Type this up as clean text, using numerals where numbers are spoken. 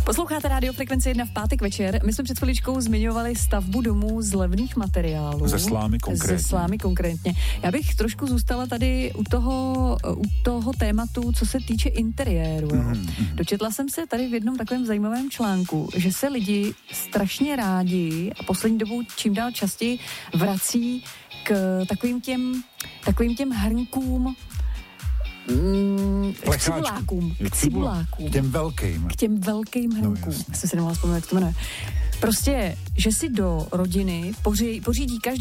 Posloucháte Rádio Frekvenci 1 v pátek večer. My jsme před chviličkou zmiňovali stavbu domů z levných materiálů. Ze slámy konkrétně. Já bych trošku zůstala tady u toho tématu, co se týče interiéru. Dočetla jsem se tady v jednom takovém zajímavém článku, že se lidi strašně rádi a poslední dobou čím dál častěji vrací k takovým těm hrnkům, k cibulákům. K těm velkým hrnkům. Já jsem si nemohla vzpomenout, jak to jmenuje. Prostě, že si do rodiny pořídí každý